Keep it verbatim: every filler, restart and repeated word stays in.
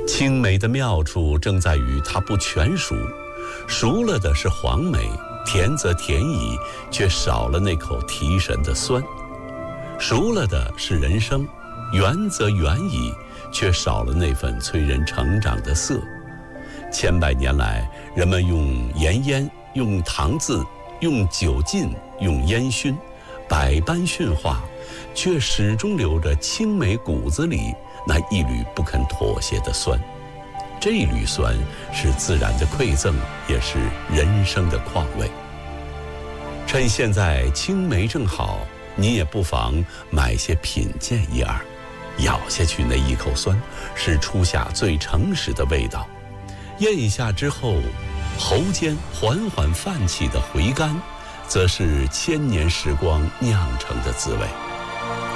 青梅的妙处正在于它不全熟，熟了的是黄梅，甜则甜矣，却少了那口提神的酸；熟了的是人参，圆则圆矣，却少了那份催人成长的色。千百年来，人们用盐腌、用糖渍、用酒浸、用烟熏，百般驯化，却始终留着青梅骨子里那一缕不肯妥协的酸。这一缕酸是自然的馈赠，也是人生的况味。趁现在青梅正好，你也不妨买些品鉴一二，咬下去那一口酸，是初夏最诚实的味道。咽下之后，喉间缓缓泛起的回甘，则是千年时光酿成的滋味。